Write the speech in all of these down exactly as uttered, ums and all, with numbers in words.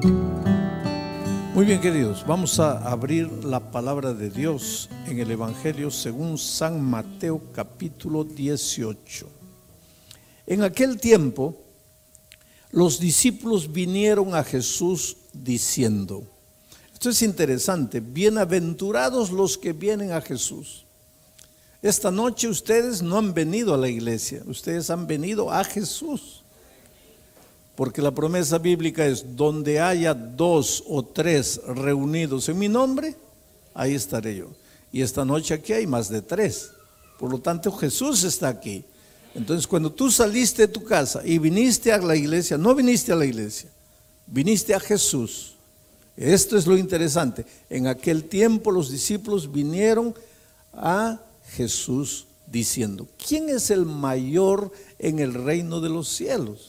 Muy bien, queridos, vamos a abrir la palabra de Dios en el Evangelio según San Mateo capítulo dieciocho. En aquel tiempo, los discípulos vinieron a Jesús diciendo, esto es interesante, bienaventurados los que vienen a Jesús. Esta noche ustedes no han venido a la iglesia, ustedes han venido a Jesús. Porque la promesa bíblica es, donde haya dos o tres reunidos en mi nombre, ahí estaré yo. Y esta noche aquí hay más de tres. Por lo tanto, Jesús está aquí. Entonces, cuando tú saliste de tu casa y viniste a la iglesia, no viniste a la iglesia, viniste a Jesús. Esto es lo interesante. En aquel tiempo los discípulos vinieron a Jesús diciendo, ¿quién es el mayor en el reino de los cielos?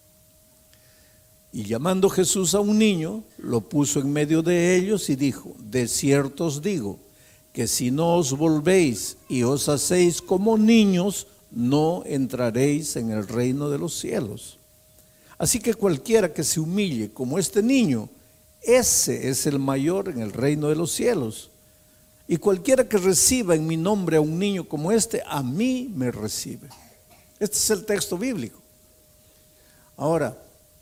Y llamando Jesús a un niño, lo puso en medio de ellos y dijo, de cierto os digo, que si no os volvéis y os hacéis como niños, no entraréis en el reino de los cielos. Así que cualquiera que se humille como este niño, ese es el mayor en el reino de los cielos. Y cualquiera que reciba en mi nombre a un niño como este, a mí me recibe. Este es el texto bíblico. Ahora,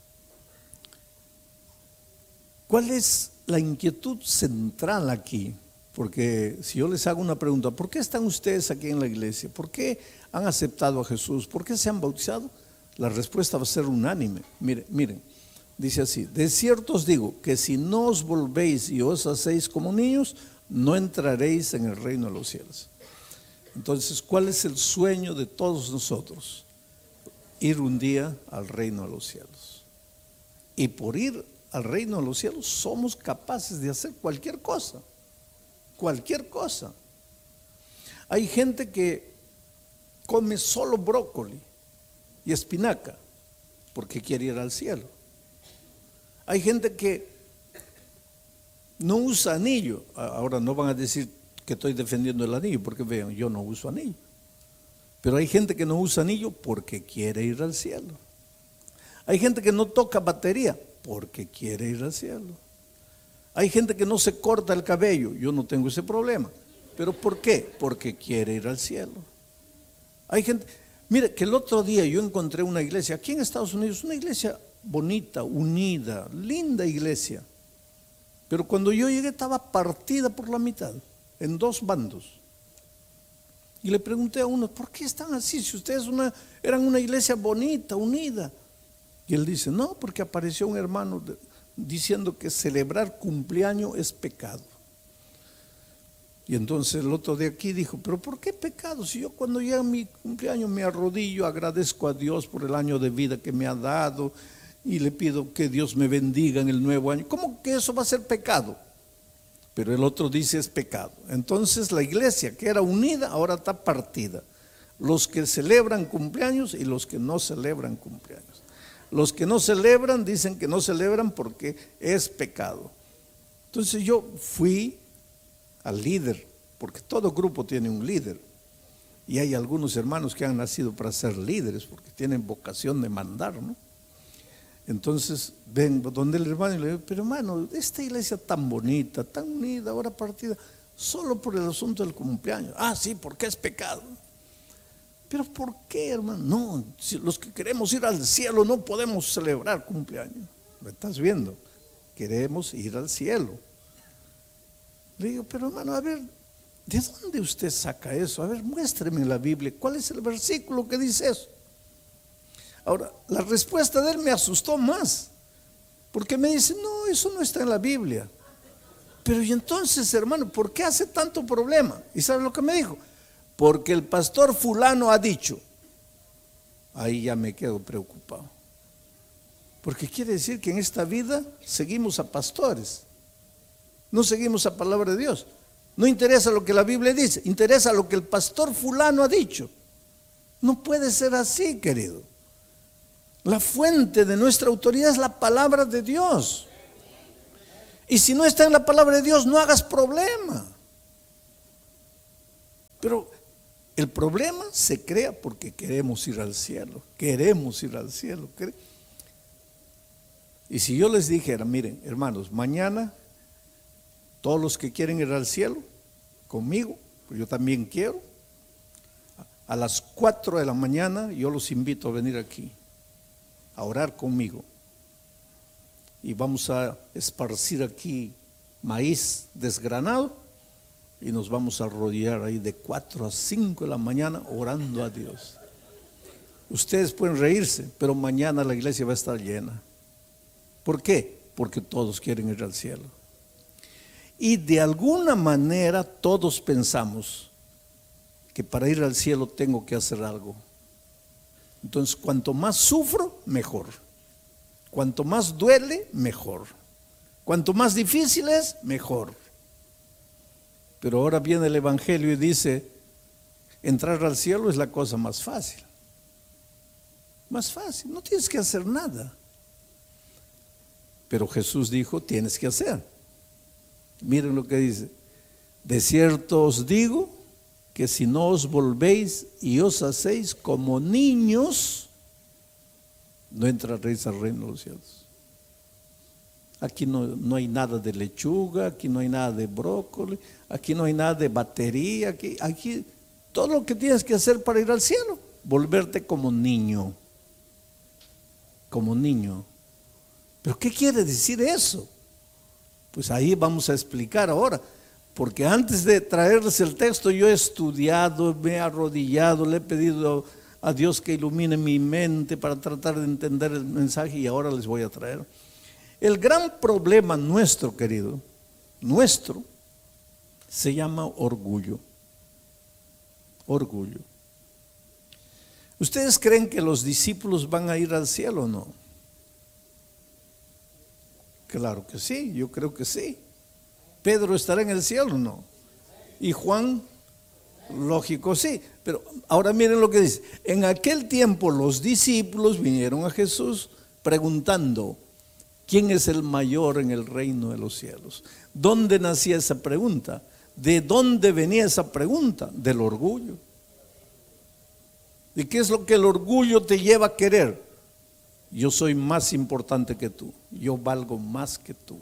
¿cuál es la inquietud central aquí? Porque si yo les hago una pregunta, ¿por qué están ustedes aquí en la iglesia? ¿Por qué han aceptado a Jesús? ¿Por qué se han bautizado? La respuesta va a ser unánime. Miren, miren, dice así, de cierto os digo que si no os volvéis y os hacéis como niños, no entraréis en el reino de los cielos. Entonces, ¿cuál es el sueño de todos nosotros? Ir un día al reino de los cielos. Y por ir al reino de los cielos somos capaces de hacer cualquier cosa, cualquier cosa. Hay gente que come solo brócoli y espinaca porque quiere ir al cielo. Hay gente que no usa anillo. Ahora no van a decir que estoy defendiendo el anillo, porque vean, yo no uso anillo. Pero hay gente que no usa anillo porque quiere ir al cielo. Hay gente que no toca batería porque quiere ir al cielo. Hay gente que no se corta el cabello, yo no tengo ese problema. ¿Pero por qué? Porque quiere ir al cielo. Hay gente, mire que el otro día yo encontré una iglesia aquí en Estados Unidos, una iglesia bonita, unida, linda iglesia. Pero cuando yo llegué estaba partida por la mitad, en dos bandos. Y le pregunté a uno, ¿por qué están así? Si ustedes una, eran una iglesia bonita, unida. Y él dice, no, porque apareció un hermano de, diciendo que celebrar cumpleaños es pecado. Y entonces el otro de aquí dijo, pero ¿por qué pecado? Si yo cuando llega mi cumpleaños me arrodillo, agradezco a Dios por el año de vida que me ha dado y le pido que Dios me bendiga en el nuevo año. ¿Cómo que eso va a ser pecado? Pero el otro dice es pecado. Entonces la iglesia que era unida ahora está partida. Los que celebran cumpleaños y los que no celebran cumpleaños. Los que no celebran dicen que no celebran porque es pecado. Entonces yo fui al líder, porque todo grupo tiene un líder. Y hay algunos hermanos que han nacido para ser líderes porque tienen vocación de mandar, ¿no? Entonces ven donde el hermano y le digo, pero hermano, esta iglesia tan bonita, tan unida, ahora partida, solo por el asunto del cumpleaños. Ah, sí, porque es pecado. Pero ¿por qué, hermano? No, si los que queremos ir al cielo no podemos celebrar cumpleaños. ¿Me estás viendo? Queremos ir al cielo. Le digo, pero hermano, a ver, ¿de dónde usted saca eso? A ver, muéstreme en la Biblia, ¿cuál es el versículo que dice eso? Ahora, la respuesta de él me asustó más, porque me dice, no, eso no está en la Biblia. Pero y entonces, hermano, ¿por qué hace tanto problema? ¿Y sabe lo que me dijo? Porque el pastor fulano ha dicho. Ahí ya me quedo preocupado. Porque quiere decir que en esta vida seguimos a pastores. No seguimos a palabra de Dios. No interesa lo que la Biblia dice, interesa lo que el pastor fulano ha dicho. No puede ser así, querido. La fuente de nuestra autoridad es la palabra de Dios. Y si no está en la palabra de Dios, no hagas problema. Pero el problema se crea porque queremos ir al cielo. Queremos ir al cielo. Y si yo les dijera, miren, hermanos, mañana todos los que quieren ir al cielo conmigo, pues yo también quiero, a las cuatro de la mañana yo los invito a venir aquí a orar conmigo y vamos a esparcir aquí maíz desgranado y nos vamos a arrodillar ahí de cuatro a cinco de la mañana orando a Dios. Ustedes pueden reírse, pero mañana la iglesia va a estar llena. ¿Por qué? Porque todos quieren ir al cielo. Y de alguna manera todos pensamos que para ir al cielo tengo que hacer algo. Entonces, cuanto más sufro, mejor. Cuanto más duele, mejor. Cuanto más difícil es, mejor. Pero ahora viene el Evangelio y dice, entrar al cielo es la cosa más fácil. Más fácil, no tienes que hacer nada. Pero Jesús dijo, tienes que hacer. Miren lo que dice: de cierto os digo que si no os volvéis y os hacéis como niños, no entraréis al reino de los cielos. Aquí no, no hay nada de lechuga, aquí no hay nada de brócoli, aquí no hay nada de batería, aquí, aquí todo lo que tienes que hacer para ir al cielo, volverte como niño, como niño. ¿Pero qué quiere decir eso? Pues ahí vamos a explicar ahora, porque antes de traerles el texto yo he estudiado, me he arrodillado, le he pedido a Dios que ilumine mi mente para tratar de entender el mensaje y ahora les voy a traer. El gran problema nuestro, querido, nuestro, se llama orgullo. Orgullo. ¿Ustedes creen que los discípulos van a ir al cielo o no? Claro que sí, yo creo que sí. ¿Pedro estará en el cielo o no? ¿Y Juan? Lógico, sí. Pero ahora miren lo que dice. En aquel tiempo los discípulos vinieron a Jesús preguntando, ¿quién es el mayor en el reino de los cielos? ¿Dónde nacía esa pregunta? ¿De dónde venía esa pregunta? Del orgullo. ¿Y qué es lo que el orgullo te lleva a querer? Yo soy más importante que tú, yo valgo más que tú.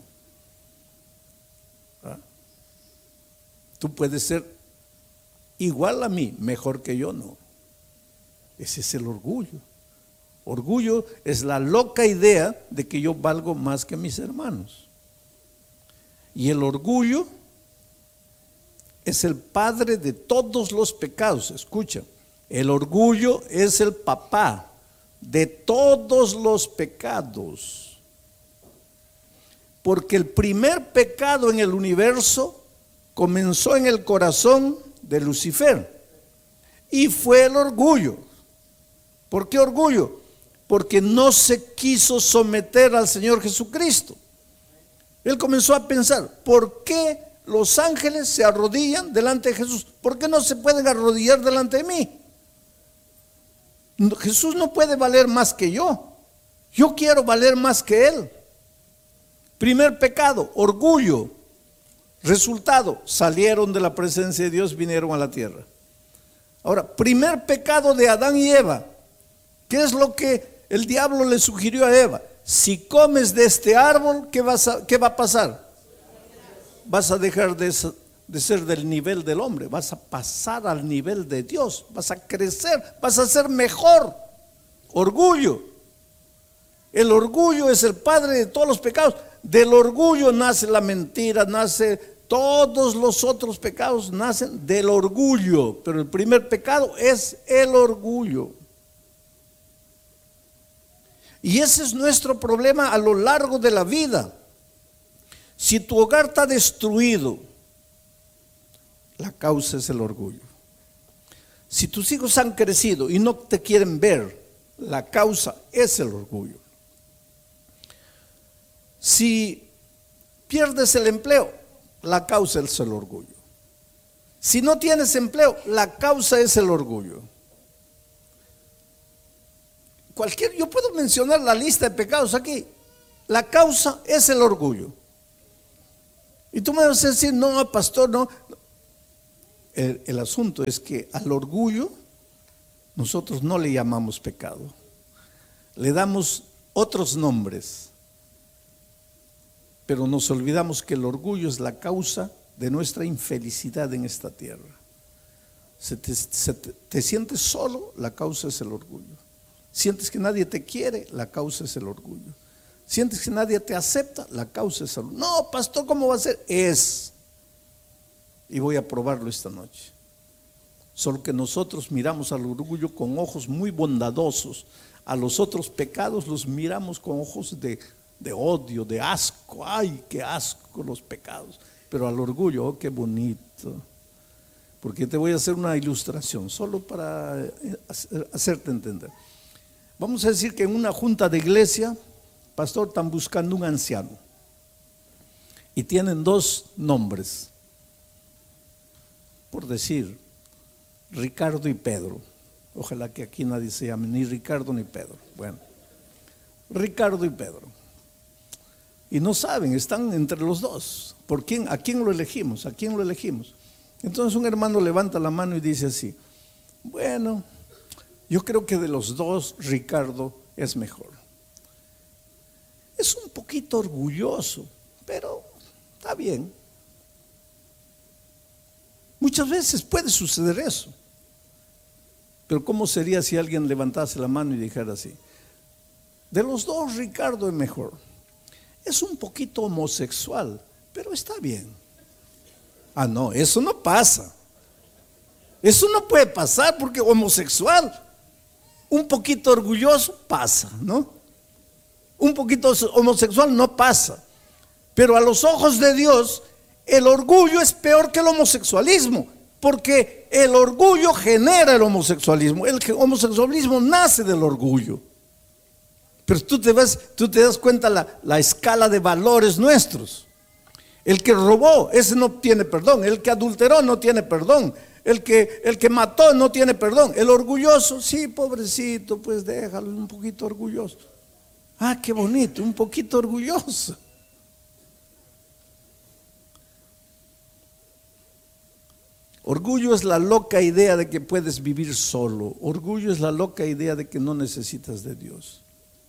¿Ah? Tú puedes ser igual a mí, mejor que yo, no. Ese es el orgullo. Orgullo es la loca idea de que yo valgo más que mis hermanos. Y el orgullo es el padre de todos los pecados. Escucha, el orgullo es el papá de todos los pecados. Porque el primer pecado en el universo comenzó en el corazón de Lucifer y fue el orgullo. ¿Por qué orgullo? Porque no se quiso someter al Señor Jesucristo. Él comenzó a pensar, ¿por qué los ángeles se arrodillan delante de Jesús? ¿Por qué no se pueden arrodillar delante de mí? Jesús no puede valer más que yo. Yo quiero valer más que Él. Primer pecado, orgullo. Resultado, salieron de la presencia de Dios, vinieron a la tierra. Ahora, primer pecado de Adán y Eva. ¿Qué es lo que el diablo le sugirió a Eva? Si comes de este árbol, ¿qué, vas a, qué va a pasar? Vas a dejar de, de ser del nivel del hombre, vas a pasar al nivel de Dios, vas a crecer, vas a ser mejor. Orgullo. El orgullo es el padre de todos los pecados. Del orgullo nace la mentira, nace todos los otros pecados, nacen del orgullo. Pero el primer pecado es el orgullo. Y ese es nuestro problema a lo largo de la vida. Si tu hogar está destruido, la causa es el orgullo. Si tus hijos han crecido y no te quieren ver, la causa es el orgullo. Si pierdes el empleo, la causa es el orgullo. Si no tienes empleo, la causa es el orgullo. Cualquier, yo puedo mencionar la lista de pecados aquí. La causa es el orgullo. Y tú me vas a decir, no, pastor, no. El, el asunto es que al orgullo nosotros no le llamamos pecado. Le damos otros nombres. pero nos olvidamos que el orgullo es la causa de nuestra infelicidad en esta tierra. Se te, se te, te sientes solo, la causa es el orgullo. Sientes que nadie te quiere, la causa es el orgullo. Sientes que nadie te acepta, la causa es el orgullo. No, pastor, ¿cómo va a ser? Es. Y voy a probarlo esta noche. Solo que nosotros miramos al orgullo con ojos muy bondadosos. A los otros pecados los miramos con ojos de, de odio, de asco. Ay, qué asco los pecados. Pero al orgullo, oh, qué bonito. Porque te voy a hacer una ilustración, solo para hacerte entender. Vamos a decir que en una junta de iglesia, pastor, están buscando un anciano. Y tienen dos nombres. Por decir, Ricardo y Pedro. Ojalá que aquí nadie se llame ni Ricardo ni Pedro. Bueno, Ricardo y Pedro. Y no saben, están entre los dos. ¿Por quién? ¿A quién lo elegimos? ¿A quién lo elegimos? Entonces un hermano levanta la mano y dice así: bueno, yo creo que de los dos Ricardo es mejor. Es un poquito orgulloso, pero está bien. Muchas veces puede suceder eso. Pero ¿cómo sería si alguien levantase la mano y dijera así: de los dos Ricardo es mejor? Es un poquito homosexual, pero está bien. Ah, no, eso no pasa. Eso no puede pasar, porque homosexual, un poquito orgulloso pasa, ¿no? Un poquito homosexual no pasa. Pero a los ojos de Dios, el orgullo es peor que el homosexualismo, porque el orgullo genera el homosexualismo. El homosexualismo nace del orgullo. Pero tú te, vas, tú te das cuenta la, la escala de valores nuestros. El que robó, ese no tiene perdón. El que adulteró no tiene perdón. El que, el que mató no tiene perdón. El orgulloso, sí, pobrecito, pues déjalo un poquito orgulloso. Ah, qué bonito, un poquito orgulloso. Orgullo es la loca idea de que puedes vivir solo. Orgullo es la loca idea de que no necesitas de Dios.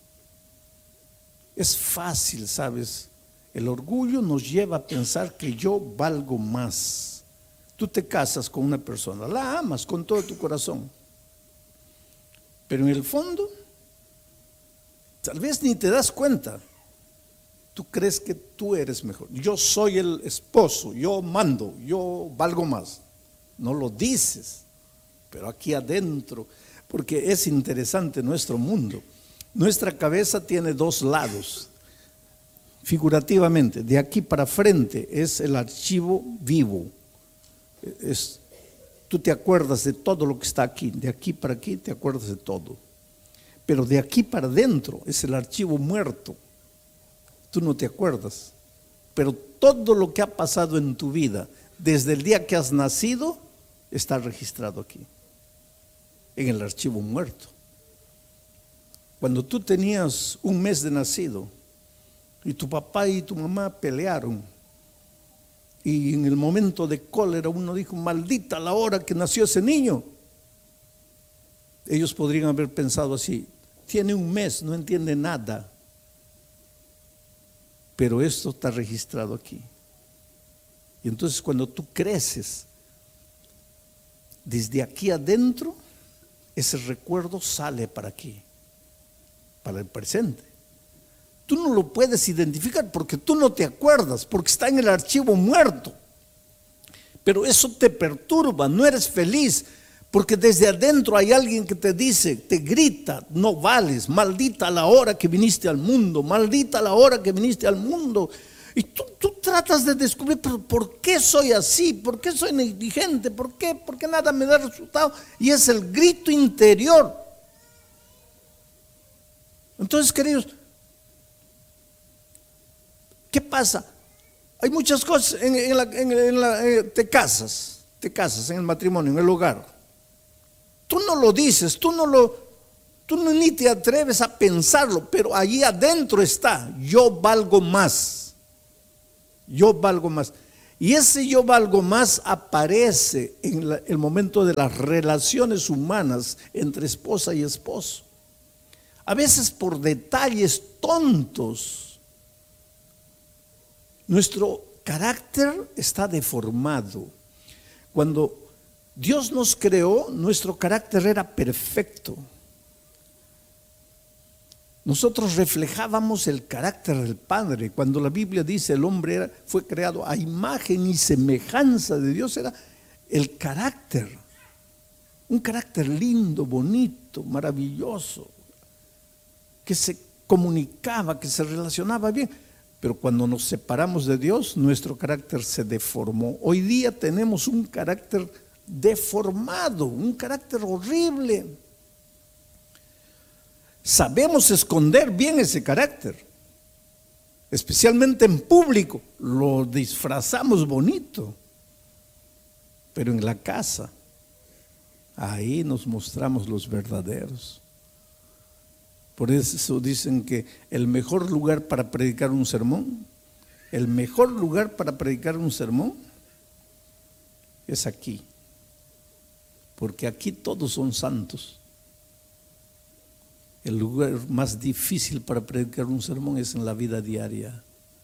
Es fácil, ¿sabes? El orgullo nos lleva a pensar que yo valgo más. Tú te casas con una persona, la amas con todo tu corazón, pero en el fondo, tal vez ni te das cuenta. Tú crees que tú eres mejor. Yo soy el esposo, yo mando, yo valgo más. No lo dices, pero aquí adentro, porque es interesante nuestro mundo. Nuestra cabeza tiene dos lados. Figurativamente, de aquí para frente es el archivo vivo. Es, tú te acuerdas de todo lo que está aquí, de aquí para aquí te acuerdas de todo. Pero de aquí para adentro es el archivo muerto. Tú no te acuerdas, pero todo lo que ha pasado en tu vida desde el día que has nacido está registrado aquí, en el archivo muerto. Cuando tú tenías un mes de nacido y tu papá y tu mamá pelearon, y en el momento de cólera uno dijo: maldita la hora que nació ese niño. Ellos podrían haber pensado así: tiene un mes, no entiende nada. Pero esto está registrado aquí. Y entonces cuando tú creces, desde aquí adentro, ese recuerdo sale para aquí, para el presente. Tú no lo puedes identificar porque tú no te acuerdas, porque está en el archivo muerto. Pero eso te perturba, no eres feliz, porque desde adentro hay alguien que te dice, te grita: no vales, maldita la hora que viniste al mundo, maldita la hora que viniste al mundo. Y tú, tú tratas de descubrir, pero ¿por qué soy así? ¿Por qué soy negligente? ¿Por qué? ¿Por qué nada me da resultado? Y es el grito interior. Entonces, queridos, ¿qué pasa? Hay muchas cosas en, en la, en, en la eh, te casas, te casas en el matrimonio, en el hogar. Tú no lo dices, tú no lo, tú no, ni te atreves a pensarlo, pero allí adentro está: yo valgo más. Yo valgo más. Y ese yo valgo más aparece en la, el momento de las relaciones humanas entre esposa y esposo. A veces por detalles tontos Nuestro carácter está deformado. Cuando Dios nos creó, nuestro carácter era perfecto. Nosotros reflejábamos el carácter del Padre. Cuando la Biblia dice el hombre era, fue creado a imagen y semejanza de Dios, era el carácter. Un carácter lindo, bonito, maravilloso, que se comunicaba, que se relacionaba bien. Pero cuando nos separamos de Dios, nuestro carácter se deformó. Hoy día tenemos un carácter deformado, un carácter horrible. Sabemos esconder bien ese carácter, especialmente en público, lo disfrazamos bonito, pero en la casa, ahí nos mostramos los verdaderos. Por eso dicen que el mejor lugar para predicar un sermón, el mejor lugar para predicar un sermón es aquí, porque aquí todos son santos. El lugar más difícil para predicar un sermón es en la vida diaria,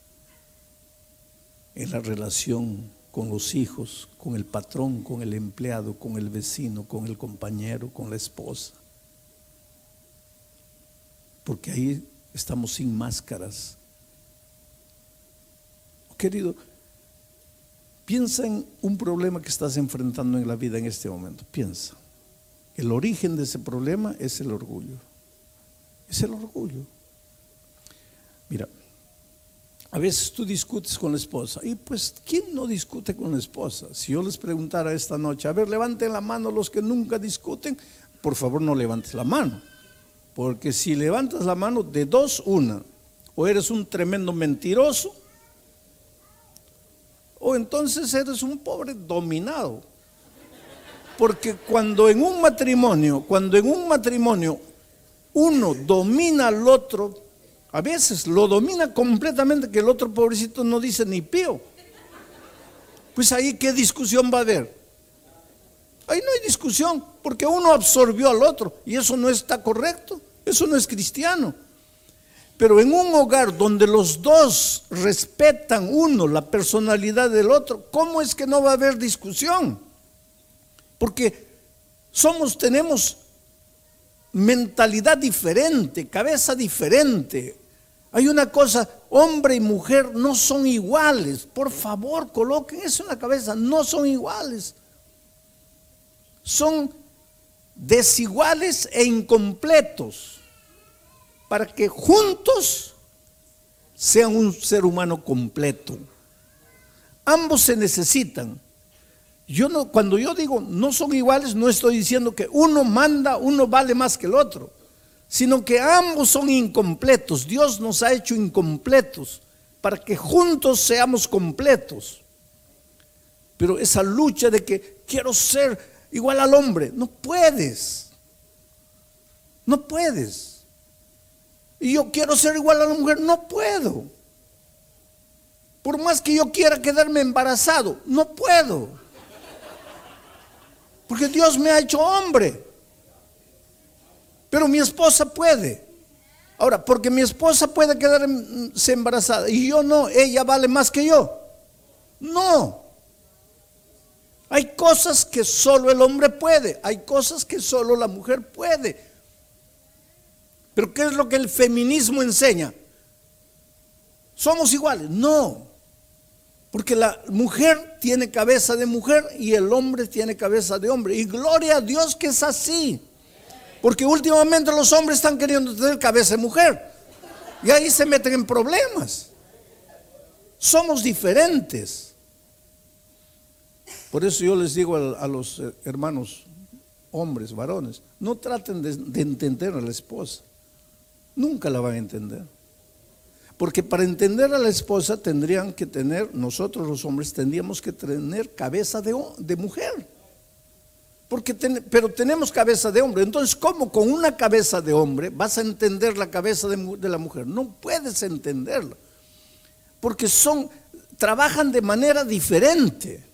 en la relación con los hijos, con el patrón, con el empleado, con el vecino, con el compañero, con la esposa. Porque ahí estamos sin máscaras. Querido, piensa en un problema que estás enfrentando en la vida en este momento. Piensa. El origen de ese problema es el orgullo. Es el orgullo. Mira, a veces tú discutes con la esposa. Y pues, ¿quién no discute con la esposa? Si yo les preguntara esta noche, a ver, levanten la mano los que nunca discuten, por favor no levantes la mano. Porque si levantas la mano, de dos, una, o eres un tremendo mentiroso, o entonces eres un pobre dominado. Porque cuando en un matrimonio, cuando en un matrimonio uno domina al otro, a veces lo domina completamente, que el otro pobrecito no dice ni pío. Pues ahí ¿qué discusión va a haber? Ahí no hay discusión, porque uno absorbió al otro y eso no está correcto, eso no es cristiano. Pero en un hogar donde los dos respetan uno la personalidad del otro, ¿cómo es que no va a haber discusión? Porque somos, tenemos mentalidad diferente, cabeza diferente. Hay una cosa, hombre y mujer no son iguales. Por favor, coloquen eso en la cabeza, no son iguales. Son desiguales e incompletos para que juntos sean un ser humano completo. Ambos se necesitan. Yo no, cuando yo digo no son iguales, no estoy diciendo que uno manda, uno vale más que el otro, sino que ambos son incompletos. Dios nos ha hecho incompletos para que juntos seamos completos. Pero esa lucha de que quiero ser igual al hombre, no puedes, no puedes. Y yo quiero ser igual a la mujer, no puedo. Por más que yo quiera quedarme embarazado, no puedo. Porque Dios me ha hecho hombre. Pero mi esposa puede. Ahora, porque mi esposa puede quedarse embarazada y yo no, ella vale más que yo. No. Hay cosas que solo el hombre puede, hay cosas que solo la mujer puede. Pero ¿qué es lo que el feminismo enseña? ¿Somos iguales? No. Porque la mujer tiene cabeza de mujer y el hombre tiene cabeza de hombre. Y gloria a Dios que es así. Porque últimamente los hombres están queriendo tener cabeza de mujer. Y ahí se meten en problemas. Somos diferentes. Por eso yo les digo a, a los hermanos, hombres, varones, no traten de, de entender a la esposa. Nunca la van a entender. Porque para entender a la esposa tendrían que tener, nosotros los hombres tendríamos que tener cabeza de, de mujer. Porque ten, pero tenemos cabeza de hombre. Entonces, ¿cómo con una cabeza de hombre vas a entender la cabeza de, de la mujer? No puedes entenderla. Porque son, trabajan de manera diferente.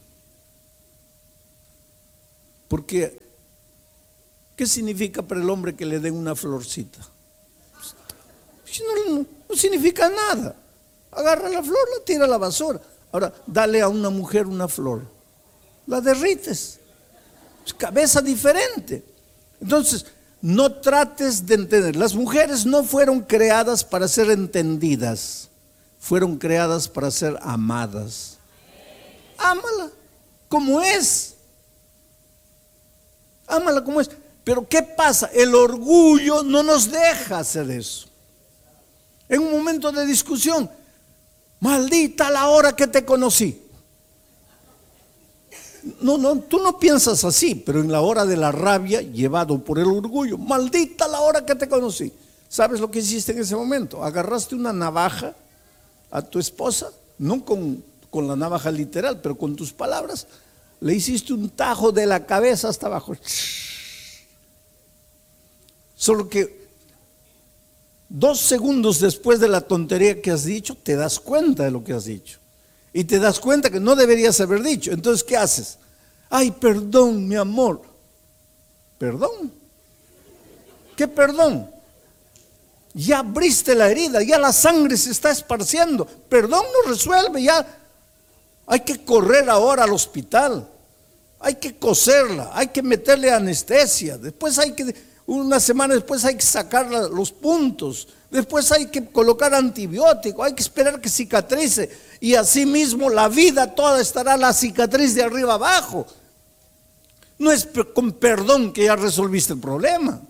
Porque, ¿qué significa para el hombre que le den una florcita? No, no, no significa nada. Agarra la flor, la tira a la basura. Ahora, dale a una mujer una flor, la derrites. Es cabeza diferente. Entonces, no trates de entender. Las mujeres no fueron creadas para ser entendidas, fueron creadas para ser amadas. Ámala como es. Ámala como es. Pero ¿qué pasa? El orgullo no nos deja hacer eso. En un momento de discusión, maldita la hora que te conocí. No, no, tú no piensas así, pero en la hora de la rabia, llevado por el orgullo, maldita la hora que te conocí. ¿Sabes lo que hiciste en ese momento? Agarraste una navaja a tu esposa, no con, con la navaja literal, pero con tus palabras, le hiciste un tajo de la cabeza hasta abajo. Solo que dos segundos después de la tontería que has dicho, te das cuenta de lo que has dicho. Y te das cuenta que no deberías haber dicho. Entonces, ¿qué haces? Ay, perdón, mi amor. ¿Perdón? ¿Qué perdón? Ya abriste la herida, ya la sangre se está esparciendo. Perdón no resuelve, ya hay que correr ahora al hospital. Hay que coserla, hay que meterle anestesia. Después hay que, una semana después hay que sacar los puntos. Después hay que colocar antibiótico, hay que esperar que cicatrice. Y así mismo la vida toda estará la cicatriz de arriba abajo. No es con perdón que ya resolviste el problema.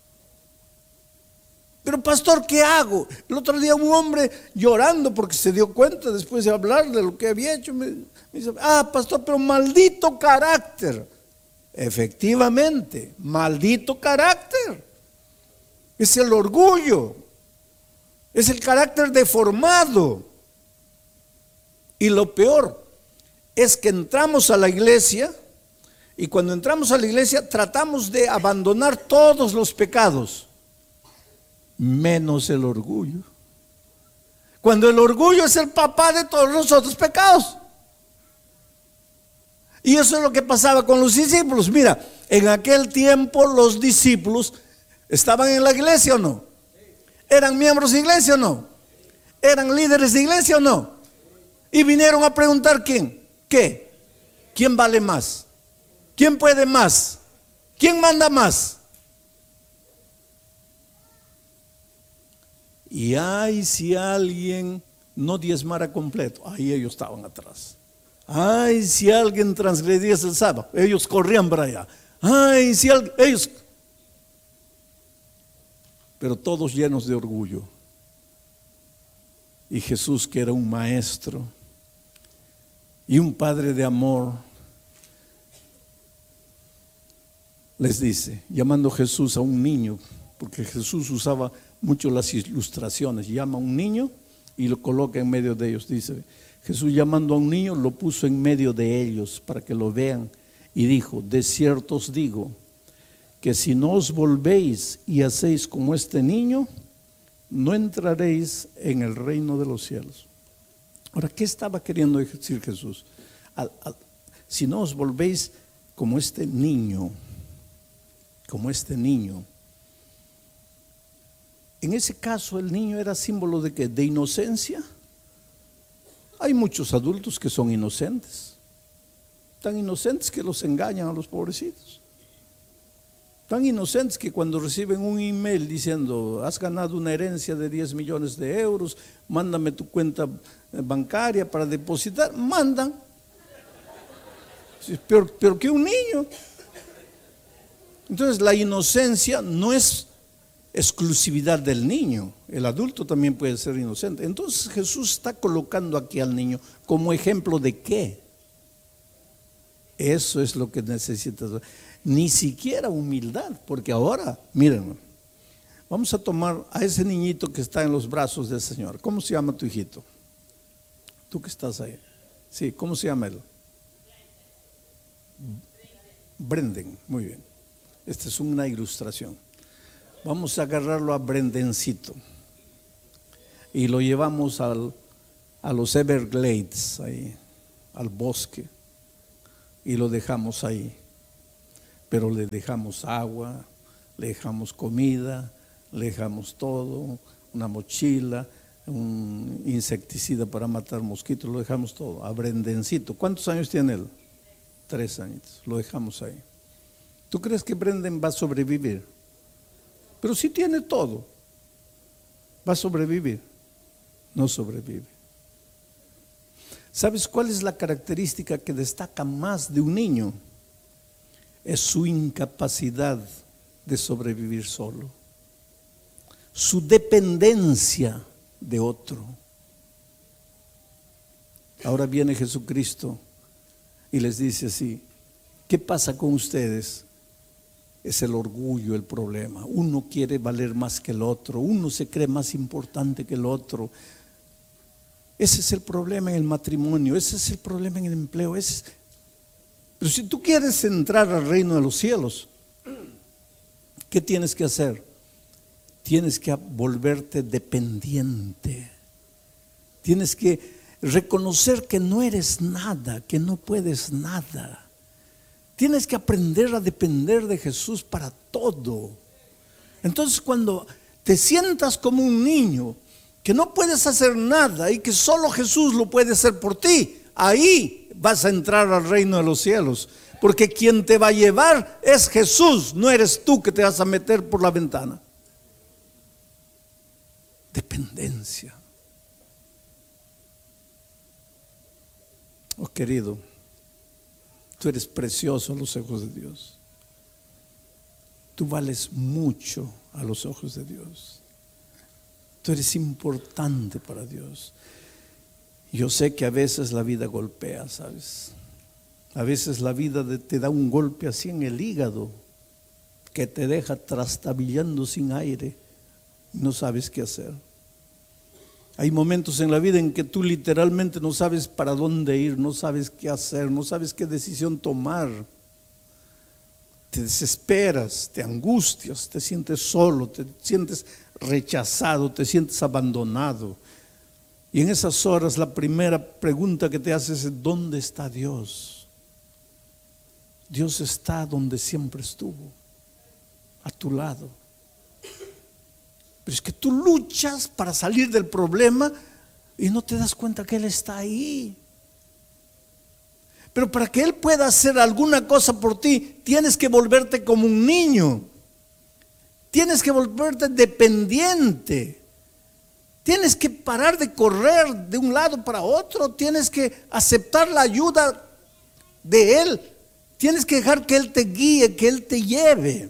Pero pastor, ¿qué hago? El otro día un hombre llorando porque se dio cuenta después de hablar de lo que había hecho. Me, me dice, ah, pastor, pero maldito carácter. Efectivamente, maldito carácter. Es el orgullo. Es el carácter deformado. Y lo peor es que entramos a la iglesia y cuando entramos a la iglesia tratamos de abandonar todos los pecados, menos el orgullo. Cuando el orgullo es el papá de todos los otros pecados. Y eso es lo que pasaba con los discípulos. Mira, en aquel tiempo los discípulos estaban en la iglesia o no. ¿Eran miembros de iglesia o no? ¿Eran líderes de iglesia o no? Y vinieron a preguntar quién, ¿qué? ¿Quién vale más? ¿Quién puede más? ¿Quién manda más? Y ay, si alguien no diezmara completo, ahí ellos estaban atrás. Ay, si alguien transgrediese el sábado, ellos corrían para allá. Ay, si alguien, ellos, pero todos llenos de orgullo. Y Jesús, que era un maestro y un padre de amor, les dice, llamando Jesús a un niño, porque Jesús usaba mucho las ilustraciones, llama a un niño y lo coloca en medio de ellos. Dice, Jesús llamando a un niño lo puso en medio de ellos para que lo vean y dijo, de cierto os digo que si no os volvéis y hacéis como este niño, no entraréis en el reino de los cielos. Ahora, ¿qué estaba queriendo decir Jesús? Al, al, si no os volvéis como este niño, como este niño. En ese caso, el niño era símbolo de ¿qué? De inocencia. Hay muchos adultos que son inocentes, tan inocentes que los engañan a los pobrecitos. Tan inocentes que cuando reciben un email diciendo, has ganado una herencia de diez millones de euros, mándame tu cuenta bancaria para depositar, mandan. Peor, peor que un niño. Entonces la inocencia no es exclusividad del niño, el adulto también puede ser inocente. Entonces Jesús está colocando aquí al niño como ejemplo de qué. Eso es lo que necesitas. Ni siquiera humildad, porque ahora, miren, vamos a tomar a ese niñito que está en los brazos del Señor. ¿Cómo se llama tu hijito? Tú que estás ahí. Sí, ¿cómo se llama él? Brenden, muy bien. Esta es una ilustración. Vamos a agarrarlo a Brendencito y lo llevamos al, a los Everglades, ahí, al bosque, y lo dejamos ahí. Pero le dejamos agua, le dejamos comida, le dejamos todo, una mochila, un insecticida para matar mosquitos, lo dejamos todo, a Brendencito. ¿Cuántos años tiene él? Tres años, lo dejamos ahí. ¿Tú crees que Brenden va a sobrevivir? Pero si tiene todo, ¿va a sobrevivir? No sobrevive. ¿Sabes cuál es la característica que destaca más de un niño? Es su incapacidad de sobrevivir solo, su dependencia de otro. Ahora viene Jesucristo y les dice así: ¿qué pasa con ustedes? Es el orgullo el problema. Uno quiere valer más que el otro, uno se cree más importante que el otro. Ese es el problema en el matrimonio, ese es el problema en el empleo. Ese es... Pero si tú quieres entrar al reino de los cielos, ¿qué tienes que hacer? Tienes que volverte dependiente. Tienes que reconocer que no eres nada, que no puedes nada. Tienes que aprender a depender de Jesús para todo. Entonces, cuando te sientas como un niño que no puedes hacer nada y que solo Jesús lo puede hacer por ti, ahí vas a entrar al reino de los cielos. Porque quien te va a llevar es Jesús, no eres tú que te vas a meter por la ventana. Dependencia. Oh querido, tú eres precioso a los ojos de Dios. Tú vales mucho a los ojos de Dios. Tú eres importante para Dios. Yo sé que a veces la vida golpea, ¿sabes? A veces la vida te da un golpe así en el hígado que te deja trastabillando sin aire y no sabes qué hacer. Hay momentos en la vida en que tú literalmente no sabes para dónde ir, no sabes qué hacer, no sabes qué decisión tomar. Te desesperas, te angustias, te sientes solo, te sientes rechazado, te sientes abandonado. Y en esas horas la primera pregunta que te haces es: ¿dónde está Dios? Dios está donde siempre estuvo, a tu lado. Pero es que tú luchas para salir del problema y no te das cuenta que Él está ahí. Pero para que Él pueda hacer alguna cosa por ti, tienes que volverte como un niño. Tienes que volverte dependiente. Tienes que parar de correr de un lado para otro. Tienes que aceptar la ayuda de Él. Tienes que dejar que Él te guíe, que Él te lleve.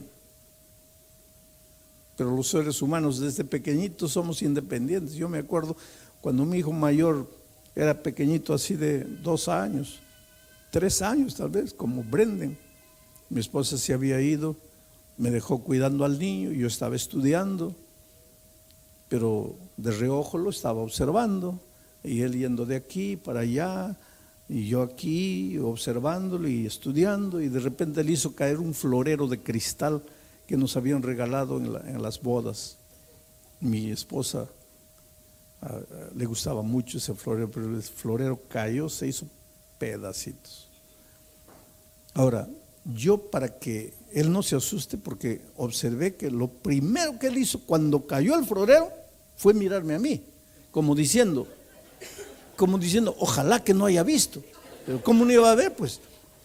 Pero los seres humanos desde pequeñitos somos independientes. Yo me acuerdo cuando mi hijo mayor era pequeñito, así de dos años, tres años tal vez, como Brenden. Mi esposa se había ido, me dejó cuidando al niño, yo estaba estudiando, pero de reojo lo estaba observando, y él yendo de aquí para allá, y yo aquí observándolo y estudiando, y de repente le hizo caer un florero de cristal que nos habían regalado en, la, en las bodas. Mi esposa a, a, le gustaba mucho ese florero, pero el florero cayó, se hizo pedacitos. Ahora, yo, para que él no se asuste, porque observé que lo primero que él hizo cuando cayó el florero fue mirarme a mí, como diciendo, como diciendo, ojalá que no haya visto. Pero ¿cómo no iba a ver? Pues.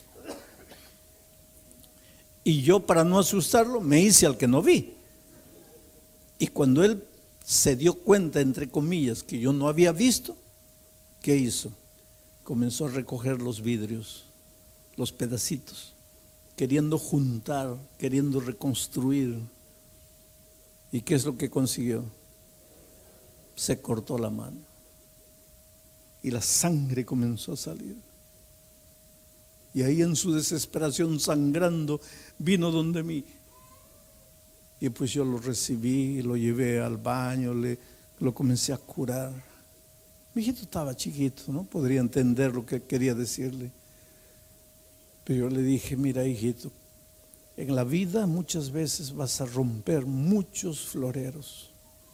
Y yo, para no asustarlo, me hice al que no vi. Y cuando él se dio cuenta, entre comillas, que yo no había visto, ¿qué hizo? Comenzó a recoger los vidrios, los pedacitos, queriendo juntar, queriendo reconstruir. ¿Y qué es lo que consiguió? Se cortó la mano y la sangre comenzó a salir. Y ahí, en su desesperación, sangrando, vino donde mí. Y pues yo lo recibí, lo llevé al baño, le, lo comencé a curar. Mi hijito estaba chiquito, no podría entender lo que quería decirle. Pero yo le dije: mira, hijito, en la vida muchas veces vas a romper muchos floreros.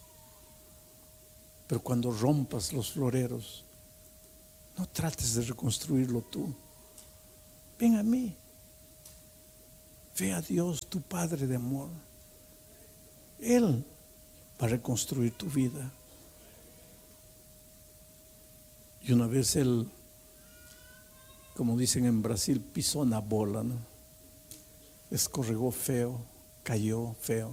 Pero cuando rompas los floreros, no trates de reconstruirlo tú. Ven a mí. Ve a Dios, tu Padre de amor. Él va a reconstruir tu vida. Y una vez él, como dicen en Brasil, pisó una bola, ¿no? Escorregó feo, cayó feo.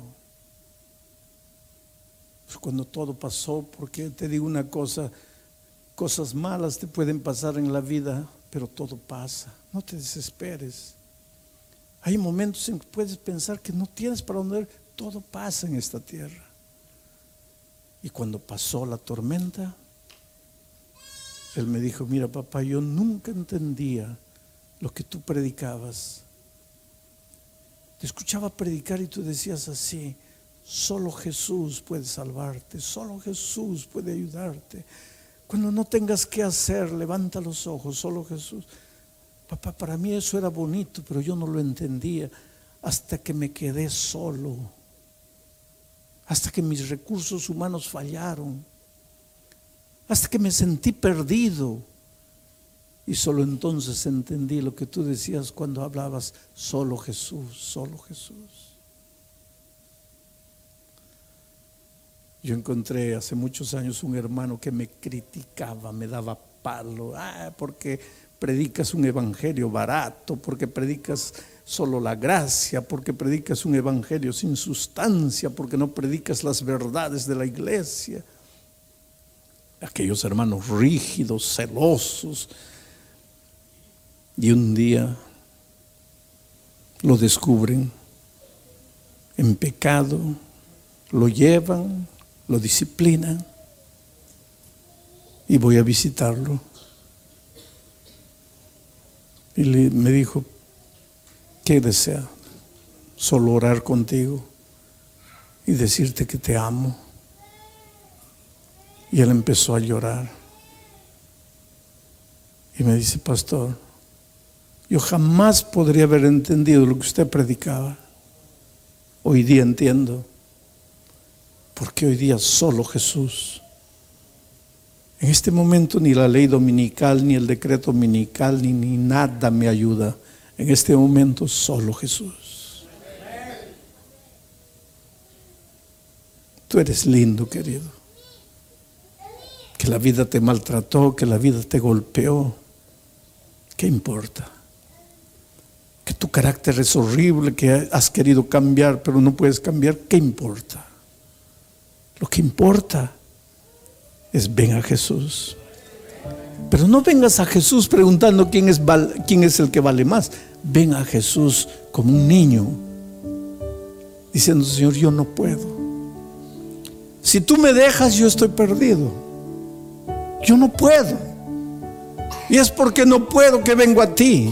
Pues cuando todo pasó, porque te digo una cosa, cosas malas te pueden pasar en la vida, pero todo pasa. No te desesperes. Hay momentos en que puedes pensar que no tienes para dónde ir. Todo pasa en esta tierra. Y cuando pasó la tormenta, él me dijo: mira, papá, yo nunca entendía lo que tú predicabas. Te escuchaba predicar y tú decías así: solo Jesús puede salvarte, solo Jesús puede ayudarte. Cuando no tengas qué hacer, levanta los ojos, solo Jesús. Papá, para mí eso era bonito, pero yo no lo entendía hasta que me quedé solo, hasta que mis recursos humanos fallaron, hasta que me sentí perdido. Y solo entonces entendí lo que tú decías cuando hablabas: solo Jesús, solo Jesús. Yo encontré hace muchos años un hermano que me criticaba, me daba palo. Ah, porque predicas un evangelio barato, porque predicas solo la gracia, porque predicas un evangelio sin sustancia, porque no predicas las verdades de la iglesia. Aquellos hermanos rígidos, celosos. Y un día lo descubren en pecado, lo llevan, lo disciplinan, y voy a visitarlo. Y le, me dijo: ¿qué desea? Solo orar contigo y decirte que te amo. Y él empezó a llorar y me dice: pastor, yo jamás podría haber entendido lo que usted predicaba. Hoy día entiendo, porque hoy día solo Jesús. En este momento ni la ley dominical, ni el decreto dominical, ni, ni nada me ayuda. En este momento solo Jesús. Tú eres lindo, querido. Que la vida te maltrató, que la vida te golpeó. ¿Qué importa? Que tu carácter es horrible, que has querido cambiar pero no puedes cambiar. ¿Qué importa? Lo que importa es: ven a Jesús. Pero no vengas a Jesús preguntando quién es, quién es el que vale más. Ven a Jesús como un niño, diciendo: Señor, yo no puedo. Si tú me dejas, yo estoy perdido. Yo no puedo. Y es porque no puedo que vengo a ti.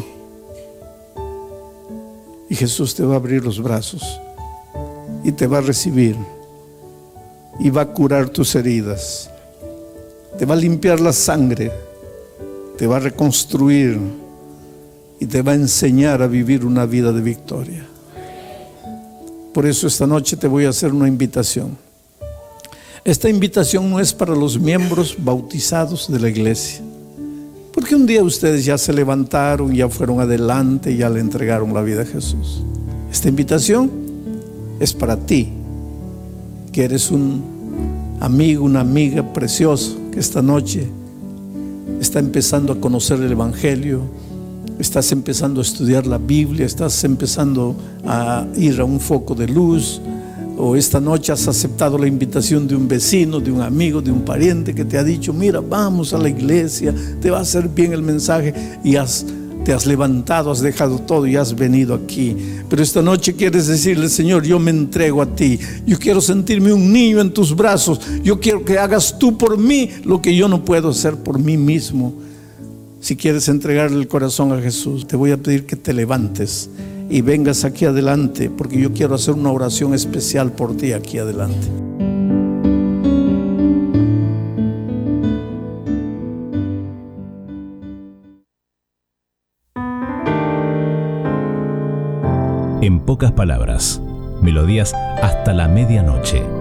Y Jesús te va a abrir los brazos y te va a recibir y va a curar tus heridas, te va a limpiar la sangre, te va a reconstruir y te va a enseñar a vivir una vida de victoria. Por eso esta noche te voy a hacer una invitación. Esta invitación no es para los miembros bautizados de la iglesia, porque un día ustedes ya se levantaron, ya fueron adelante, ya le entregaron la vida a Jesús. Esta invitación es para ti, que eres un amigo, una amiga preciosa, que esta noche está empezando a conocer el evangelio, estás empezando a estudiar la Biblia, estás empezando a ir a un foco de luz, o esta noche has aceptado la invitación de un vecino, de un amigo, de un pariente que te ha dicho: mira, vamos a la iglesia, te va a hacer bien el mensaje, y has, te has levantado, has dejado todo y has venido aquí. Pero esta noche quieres decirle: Señor, yo me entrego a ti, yo quiero sentirme un niño en tus brazos, yo quiero que hagas tú por mí lo que yo no puedo hacer por mí mismo. Si quieres entregarle el corazón a Jesús, te voy a pedir que te levantes y vengas aquí adelante, porque yo quiero hacer una oración especial por ti aquí adelante. En pocas palabras, melodías hasta la medianoche.